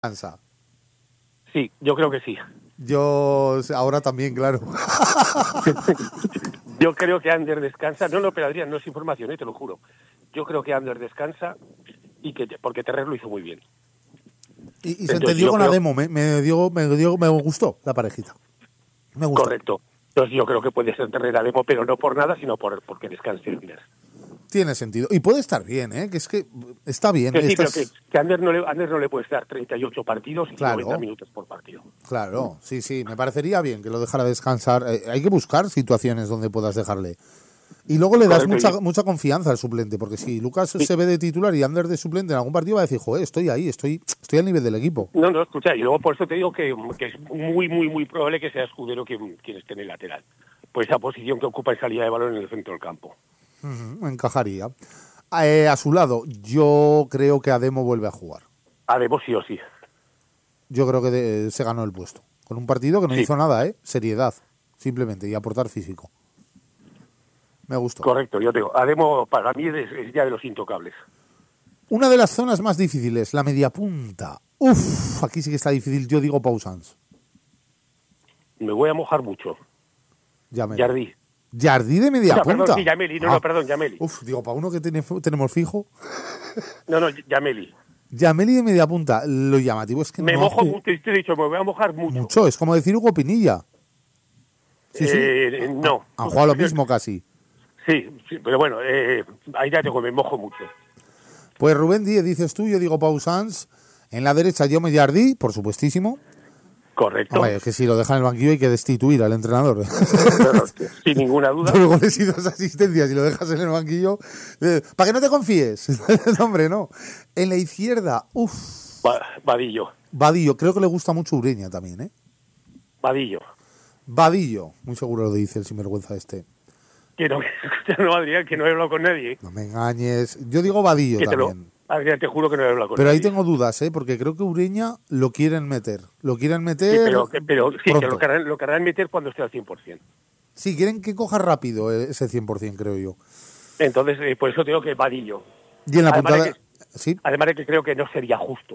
descansa. Sí, yo creo que sí. Yo ahora también, claro. Yo creo que Ander descansa. No, pero Adrián, no es información, te lo juro. Yo creo que Ander descansa y porque Terrer lo hizo muy bien. Y se entendió con Ademo, me gustó la parejita. Me gustó. Correcto. Entonces yo creo que puede ser Terrer Ademo, pero no por nada, sino porque descanse Ander. Tiene sentido. Y puede estar bien, ¿eh? Que es que está bien. Que sí, pero que Ander no le puedes dar 38 partidos y claro, 90 minutos por partido. Claro, sí, me parecería bien que lo dejara descansar. Hay que buscar situaciones donde puedas dejarle. Y luego le das mucha confianza al suplente, porque si Lucas se ve de titular y Ander de suplente en algún partido va a decir, joder, estoy ahí, estoy al nivel del equipo. No, escucha, y luego por eso te digo que es muy probable que sea Escudero quien esté en el lateral. Pues esa posición que ocupa en salida de balón en el centro del campo. Encajaría. A su lado, yo creo que Ademo vuelve a jugar. Ademo sí o sí. Yo creo que se ganó el puesto. Con un partido que no hizo nada, seriedad, simplemente, y aportar físico. Me gustó. Correcto, yo te digo, Ademo para mí es ya de los intocables. Una de las zonas más difíciles, la mediapunta. Uf, aquí sí que está difícil. Yo digo Pau Sanz. Me voy a mojar mucho. Jardí. Jardí de mediapunta. Perdón, sí, Yameli. Perdón, Yameli. Uf, digo, para uno que tenemos fijo. No, Yameli. Yameli de mediapunta. Lo llamativo es que me mojo mucho, te he dicho, me voy a mojar mucho. Mucho, es como decir Hugo Pinilla. Sí. No. Han jugado lo mismo casi. Sí, pero bueno, ahí ya tengo, me mojo mucho. Pues Rubén Díez, dices tú, yo digo Pau Sanz. En la derecha, Jaume Jardí, por supuestísimo. Correcto. Hombre, es que si lo dejan en el banquillo hay que destituir al entrenador. Pero, sin ninguna duda. 2 goles y 2 asistencias y lo dejas en el banquillo. Para que no te confíes. Hombre, no. En la izquierda, Vadillo. Creo que le gusta mucho Ureña también, ¿eh? Vadillo. Muy seguro lo dice el sinvergüenza este. Que no, Adrián, que no he hablado con nadie. No me engañes. Yo digo Vadillo también. Adrián, te juro que no he hablado con nadie. Pero ahí tengo dudas, porque creo que Ureña lo quieren meter. Lo quieren meter. Sí, pero sí, que lo querrán meter cuando esté al 100%. Sí, quieren que coja rápido ese 100%, creo yo. Entonces, por eso tengo que Vadillo. Y en la puntada. ¿Sí? Además de que creo que no sería justo.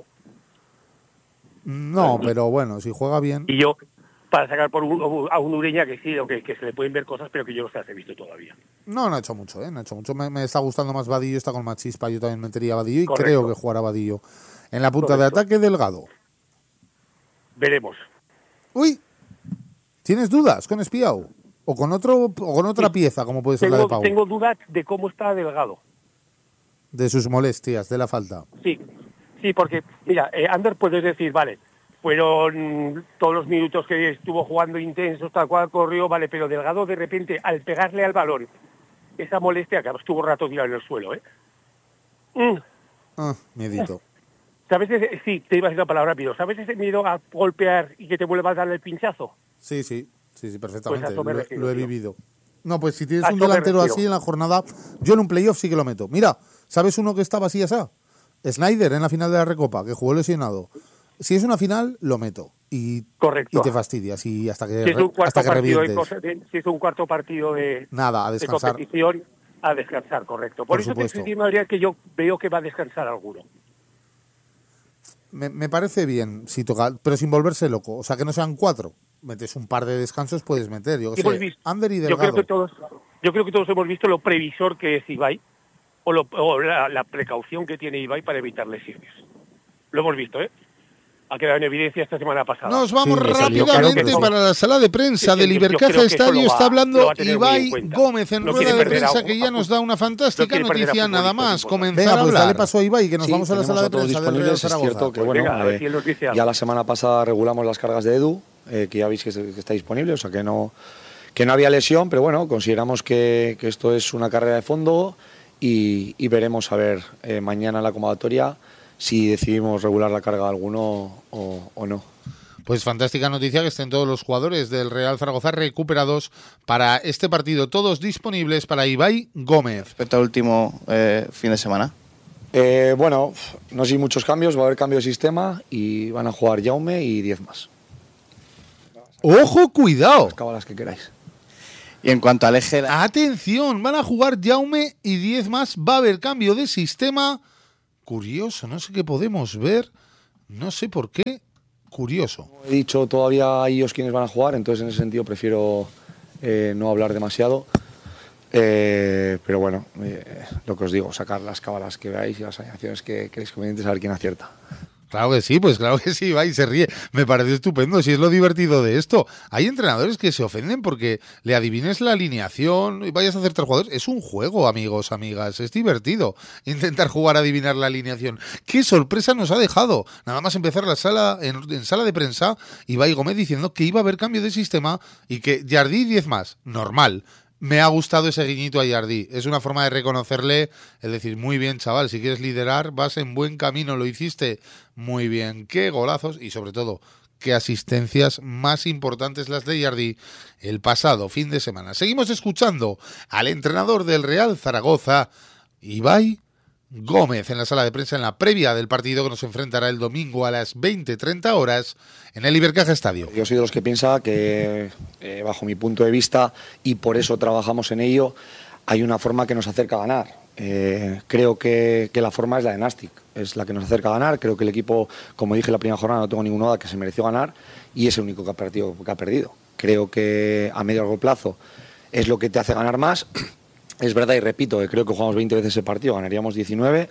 No, pero bueno, si juega bien. Y yo, para sacar a un Ureña que sí, o que se le pueden ver cosas, pero que yo no se las he visto todavía. No ha hecho mucho, No ha hecho mucho. Me está gustando más Vadillo, está con más chispa. Yo también metería a Vadillo y creo que jugará Vadillo. En la punta de ataque, Delgado. Veremos. Uy, ¿tienes dudas con Espiau? ¿O con otra pieza, como puede ser la de Pau? Tengo dudas de cómo está Delgado. De sus molestias, de la falta. Sí, porque, mira, Ander puedes decir, vale, fueron todos los minutos que estuvo jugando intensos, tal cual corrió, vale, pero Delgado de repente, al pegarle al balón, esa molestia, que estuvo rato tirado en el suelo, miedito. ¿Sabes sí, te iba a decir una palabra rápido. ¿Sabes ese miedo a golpear y que te vuelva a darle el pinchazo? Sí, perfectamente. Pues lo he vivido. No, pues si tienes un delantero así en la jornada, yo en un playoff sí que lo meto. Mira, ¿sabes uno que estaba así asá? Snyder en la final de la Recopa, que jugó lesionado. Si es una final, lo meto. Correcto. Y te fastidias y hasta que revientes. Si es un cuarto partido de competición, a descansar, correcto. Por eso te estoy diciendo, Adrián, que yo veo que va a descansar alguno. Me parece bien, si toca, pero sin volverse loco. O sea, que no sean 4. Metes un par de descansos, puedes meter. Yo Ander y Delgado. Yo creo que todos hemos visto lo previsor que es Ibai o la precaución que tiene Ibai para evitar lesiones. Lo hemos visto, Ha quedado en evidencia esta semana pasada. Nos vamos rápidamente para la sala de prensa del Ibercaja Estadio. Está hablando Ibai Gómez en rueda de prensa, que ya nos da una fantástica noticia, nada más comenzar a hablar. Dale paso a Ibai, que nos vamos a la sala de prensa del Real Zaragoza. Es cierto que, bueno, ya la semana pasada regulamos las cargas de Edu, que ya veis que está disponible, o sea que no había lesión, pero bueno, consideramos que esto es una carrera de fondo y veremos a ver mañana en la convocatoria si decidimos regular la carga de alguno o no. Pues fantástica noticia que estén todos los jugadores del Real Zaragoza recuperados para este partido, todos disponibles para Ibai Gómez. Respecto al último fin de semana. Bueno, no hay muchos cambios, va a haber cambio de sistema y van a jugar Jaume y 10 más. ¡Ojo, cuidado! Las cábalas que queráis. Y en cuanto al eje... ¡Atención! Van a jugar Jaume y 10 más, va a haber cambio de sistema... Curioso, no sé qué podemos ver. No sé por qué, curioso. He dicho todavía a ellos quiénes van a jugar, entonces en ese sentido prefiero no hablar demasiado. Pero bueno, lo que os digo, sacar las cábalas que veáis y las alineaciones que creéis convenientes, a ver quién acierta. Claro que sí, pues claro que sí, va y se ríe. Me parece estupendo, si es lo divertido de esto. Hay entrenadores que se ofenden porque le adivines la alineación y vayas a hacer 3 jugadores. Es un juego, amigos, amigas, es divertido intentar jugar a adivinar la alineación. ¡Qué sorpresa nos ha dejado! Nada más empezar la sala en sala de prensa, Ibai Gómez diciendo que iba a haber cambio de sistema y que Jardí 10 más, normal. Me ha gustado ese guiñito a Jardí. Es una forma de reconocerle, es decir, muy bien, chaval, si quieres liderar, vas en buen camino, lo hiciste muy bien. Qué golazos y sobre todo, qué asistencias más importantes las de Jardí el pasado fin de semana. Seguimos escuchando al entrenador del Real Zaragoza, Ibai Gómez, en la sala de prensa en la previa del partido que nos enfrentará el domingo a las 20:30 horas en el Ibercaja Estadio. Yo soy de los que piensa que, bajo mi punto de vista, y por eso trabajamos en ello, hay una forma que nos acerca a ganar. Creo que la forma es la de Nastic, es la que nos acerca a ganar. Creo que el equipo, como dije en la primera jornada, no tengo ninguna duda que se mereció ganar y es el único partido que ha perdido. Creo que a medio y largo plazo es lo que te hace ganar más. Es verdad y repito que creo que jugamos 20 veces ese partido, ganaríamos 19.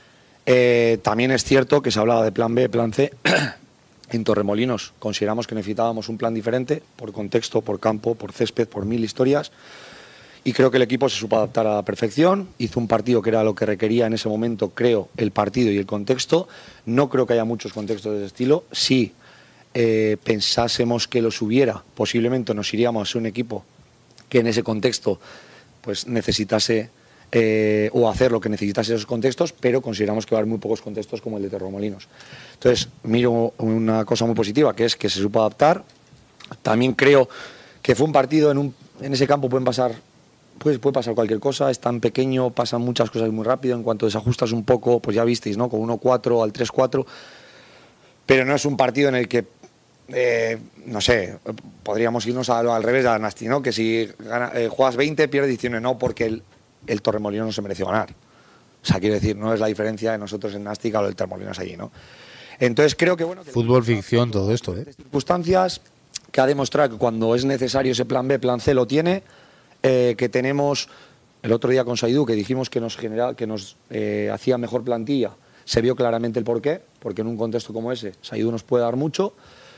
También es cierto que se hablaba de plan B, plan C. En Torremolinos consideramos que necesitábamos un plan diferente, por contexto, por campo, por césped, por 1000 historias. Y creo que el equipo se supo adaptar a la perfección. Hizo un partido que era lo que requería en ese momento, creo, el partido y el contexto. No creo que haya muchos contextos de ese estilo. Si pensásemos que los hubiera, posiblemente nos iríamos a ser un equipo que en ese contexto pues necesitase o hacer lo que necesitase esos contextos, pero consideramos que va a haber muy pocos contextos como el de Torremolinos. Entonces, miro una cosa muy positiva, que es que se supo adaptar. También creo que fue un partido, en ese campo puede pasar cualquier cosa, es tan pequeño, pasan muchas cosas muy rápido, en cuanto desajustas un poco, pues ya visteis, ¿no? Con 1-4 al 3-4, pero no es un partido en el que no sé, podríamos irnos al revés de la Nasti, ¿no? Que si juegas 20, pierdes 19, no, porque el Torremolinos no se mereció ganar. O sea, quiero decir, no es la diferencia de nosotros en Nástica o el Torremolinos allí, ¿no? Entonces creo que, bueno... Que fútbol ficción, todo esto, circunstancias, que ha demostrado que cuando es necesario ese plan B, plan C lo tiene, que tenemos... El otro día con Saidú, que dijimos que nos hacía mejor plantilla, se vio claramente el porqué, porque en un contexto como ese, Saidú nos puede dar mucho.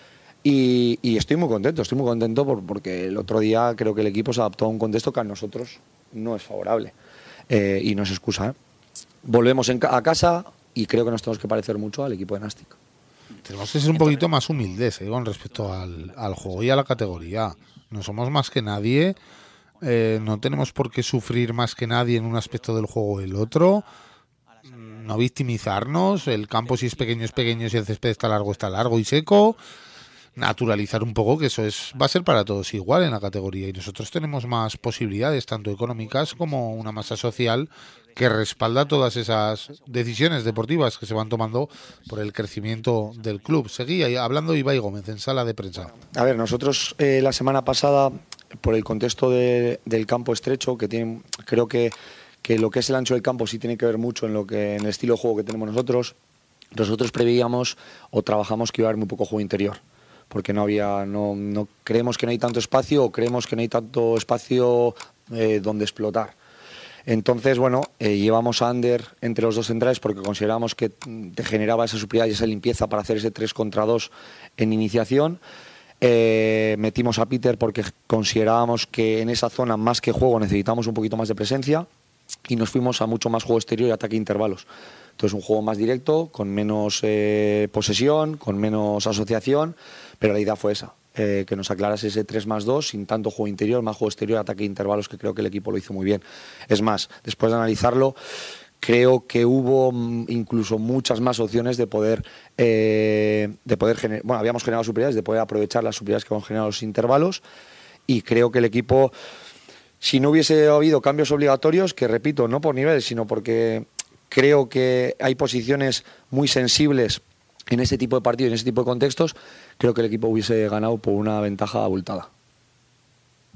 Y estoy muy contento porque el otro día creo que el equipo se adaptó a un contexto que a nosotros no es favorable y no es excusa. Volvemos a casa y creo que nos tenemos que parecer mucho al equipo de Nastic. Tenemos que ser un poquito más humildes con respecto al juego y a la categoría. No somos más que nadie, no tenemos por qué sufrir más que nadie en un aspecto del juego o el otro. No victimizarnos, el campo si es pequeño, si el césped está largo y seco. Naturalizar un poco que eso va a ser para todos igual en la categoría y nosotros tenemos más posibilidades, tanto económicas como una masa social que respalda todas esas decisiones deportivas que se van tomando por el crecimiento del club. Seguía hablando Ibai Gómez en sala de prensa. A ver, nosotros la semana pasada, por el contexto del campo estrecho, que creo que lo que es el ancho del campo sí tiene que ver mucho en el estilo de juego que tenemos nosotros preveíamos o trabajamos que iba a haber muy poco juego interior, porque no creemos que no hay tanto espacio o creemos que no hay tanto espacio donde explotar. Entonces, bueno, llevamos a Ander entre los dos centrales porque consideramos que te generaba esa superioridad y esa limpieza para hacer ese 3 contra 2 en iniciación. Metimos a Peter porque considerábamos que en esa zona, más que juego, necesitamos un poquito más de presencia y nos fuimos a mucho más juego exterior y ataque a intervalos. Entonces, un juego más directo, con menos posesión, con menos asociación, pero la idea fue esa, que nos aclarase ese 3+2 sin tanto juego interior, más juego exterior, ataque a intervalos, que creo que el equipo lo hizo muy bien. Es más, después de analizarlo, creo que hubo incluso muchas más opciones de poder generar, bueno, habíamos generado superioridades, de poder aprovechar las superioridades que hemos generado los intervalos, y creo que el equipo, si no hubiese habido cambios obligatorios, que repito, no por nivel, sino porque creo que hay posiciones muy sensibles en ese tipo de partidos, en ese tipo de contextos, creo que el equipo hubiese ganado por una ventaja abultada.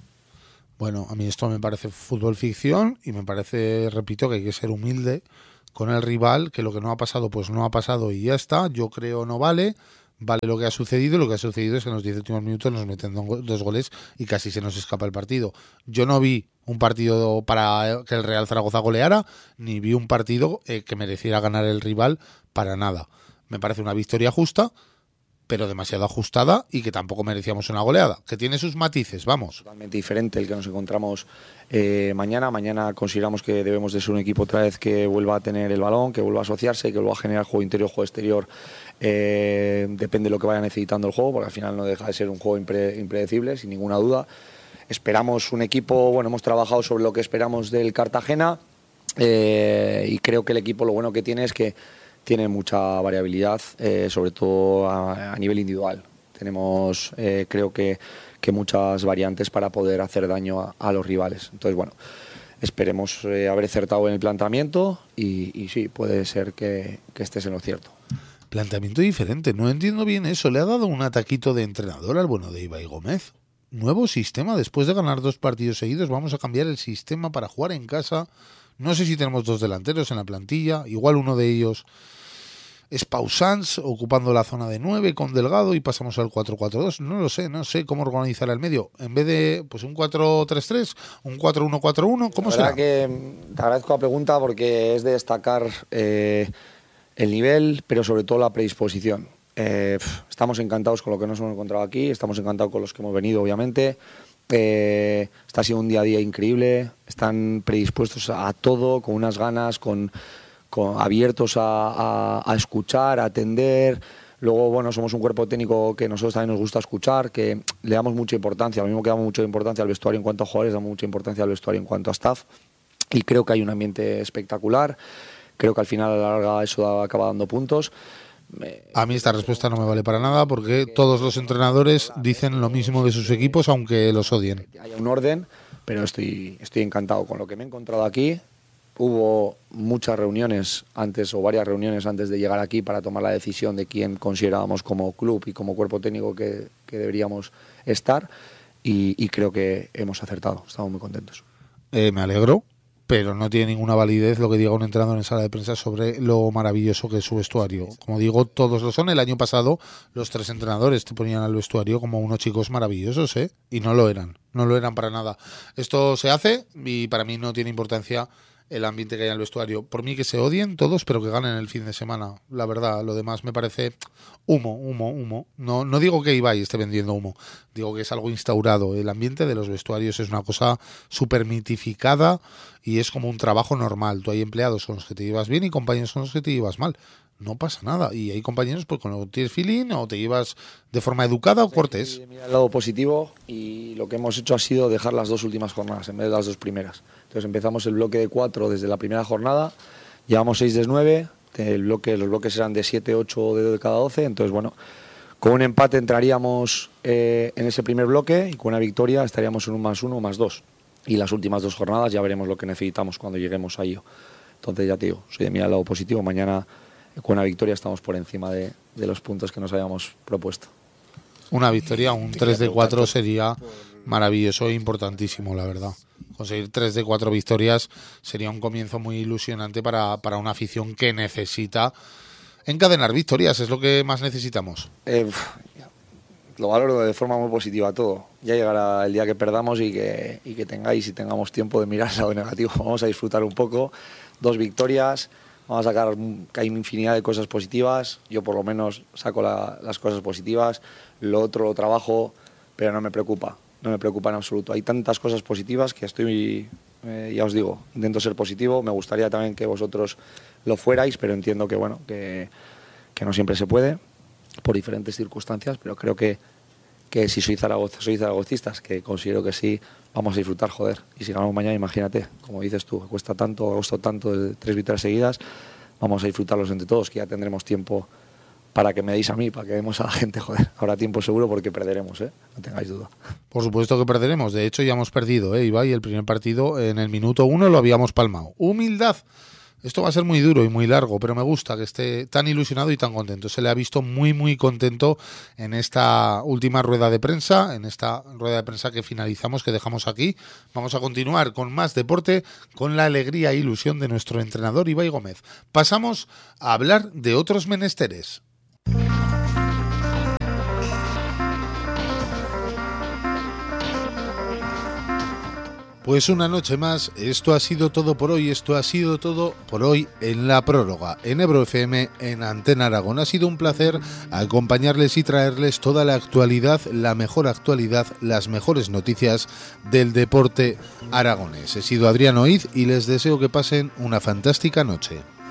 Bueno, a mí esto me parece fútbol ficción y me parece, repito, que hay que ser humilde con el rival, que lo que no ha pasado, pues no ha pasado y ya está. Yo creo no vale lo que ha sucedido. Lo que ha sucedido es que en los 10 últimos minutos nos meten 2 goles y casi se nos escapa el partido. Yo no vi un partido para que el Real Zaragoza goleara, ni vi un partido que mereciera ganar el rival para nada. Me parece una victoria justa, pero demasiado ajustada y que tampoco merecíamos una goleada, que tiene sus matices, vamos. Totalmente diferente el que nos encontramos mañana. Mañana consideramos que debemos de ser un equipo otra vez que vuelva a tener el balón, que vuelva a asociarse, que vuelva a generar juego interior, juego exterior. Depende de lo que vaya necesitando el juego, porque al final no deja de ser un juego impredecible, sin ninguna duda. Esperamos un equipo, bueno, hemos trabajado sobre lo que esperamos del Cartagena y creo que el equipo lo bueno que tiene es que tiene mucha variabilidad, sobre todo a nivel individual. Tenemos, creo que muchas variantes para poder hacer daño a los rivales. Entonces, bueno, esperemos haber acertado en el planteamiento y sí, puede ser que estés en lo cierto. Planteamiento diferente, no entiendo bien eso. ¿Le ha dado un ataquito de entrenador al bueno de Ibai Gómez? Nuevo sistema, después de ganar 2 partidos seguidos, vamos a cambiar el sistema para jugar en casa. No sé si tenemos 2 delanteros en la plantilla, igual uno de ellos es Pau Sanz, ocupando la zona de 9 con Delgado y pasamos al 4-4-2. No sé cómo organizar el medio. En vez de pues un 4-3-3, un 4-1-4-1, ¿cómo será? La verdad que te agradezco la pregunta porque es de destacar el nivel, pero sobre todo la predisposición. Estamos encantados con lo que nos hemos encontrado aquí, estamos encantados con los que hemos venido, obviamente. Está siendo un día a día increíble, están predispuestos a todo, con unas ganas, abiertos a escuchar, a atender. Luego, bueno, somos un cuerpo técnico que nosotros también nos gusta escuchar, que le damos mucha importancia, lo mismo que damos mucha importancia al vestuario en cuanto a jugadores, damos mucha importancia al vestuario en cuanto a staff, y creo que hay un ambiente espectacular. Creo que al final a la larga eso acaba dando puntos. A mí esta respuesta no me vale para nada porque todos los entrenadores dicen lo mismo de sus equipos aunque los odien. Hay un orden, pero estoy encantado con lo que me he encontrado aquí. Hubo muchas reuniones antes o varias reuniones antes de llegar aquí para tomar la decisión de quién considerábamos como club y como cuerpo técnico que deberíamos estar y creo que hemos acertado, estamos muy contentos. Me alegro. Pero no tiene ninguna validez lo que diga un entrenador en sala de prensa sobre lo maravilloso que es su vestuario. Como digo, todos lo son. El año pasado los 3 entrenadores te ponían al vestuario como unos chicos maravillosos, ¿eh? Y no lo eran para nada. Esto se hace y para mí no tiene importancia el ambiente que hay en el vestuario. Por mí que se odien todos, pero que ganen el fin de semana. La verdad, lo demás me parece humo. No digo que Ibai esté vendiendo humo, digo que es algo instaurado. El ambiente de los vestuarios es una cosa súper mitificada y es como un trabajo normal. Tú hay empleados con los que te llevas bien y compañeros con los que te llevas mal. No pasa nada. Y hay compañeros pues con los que tienes feeling o te llevas de forma educada o cortés. Mira el lado positivo y lo que hemos hecho ha sido dejar las 2 últimas jornadas en vez de las 2 primeras. Entonces empezamos el bloque de 4 desde la primera jornada, llevamos 6 de 9, los bloques eran de 7, 8 de cada 12, entonces bueno, con un empate entraríamos en ese primer bloque y con una victoria estaríamos en un +1 o +2. Y las últimas 2 jornadas ya veremos lo que necesitamos cuando lleguemos a ello. Entonces ya te digo, soy de mirar el lado positivo, mañana con una victoria estamos por encima de los puntos que nos habíamos propuesto. Una victoria, un 3 de 4 sería maravilloso e importantísimo, la verdad. Conseguir 3 de 4 victorias sería un comienzo muy ilusionante para una afición que necesita encadenar victorias, es lo que más necesitamos. Lo valoro de forma muy positiva todo. Ya llegará el día que perdamos y que tengáis y tengamos tiempo de mirar el lado negativo. Vamos a disfrutar un poco, 2 victorias, vamos a sacar que hay infinidad de cosas positivas. Yo por lo menos saco las cosas positivas, lo otro lo trabajo, pero no me preocupa en absoluto. Hay tantas cosas positivas que estoy, ya os digo, intento ser positivo. Me gustaría también que vosotros lo fuerais, pero entiendo que bueno, que no siempre se puede por diferentes circunstancias, pero creo que si sois zaragocistas, que considero que sí, vamos a disfrutar, joder. Y si ganamos mañana, imagínate, como dices tú, cuesta tanto, ha costado tanto, de 3 victorias seguidas, vamos a disfrutarlos entre todos, que ya tendremos tiempo para que me deis a mí, para que demos a la gente, joder. Habrá tiempo seguro porque perderemos, no tengáis duda. Por supuesto que perderemos, de hecho ya hemos perdido, Ibai, el primer partido en el minuto 1 lo habíamos palmado. Humildad Esto va a ser muy duro y muy largo, pero me gusta que esté tan ilusionado y tan contento. Se le ha visto muy, muy contento en esta última rueda de prensa, que finalizamos, que dejamos aquí. Vamos a continuar con más deporte, con la alegría e ilusión de nuestro entrenador Ibai Gómez. Pasamos a hablar de otros menesteres. Pues una noche más, esto ha sido todo por hoy, en La Prórroga, en Ebro FM, en Antena Aragón. Ha sido un placer acompañarles y traerles toda la actualidad, la mejor actualidad, las mejores noticias del deporte aragonés. He sido Adrián Oiz y les deseo que pasen una fantástica noche.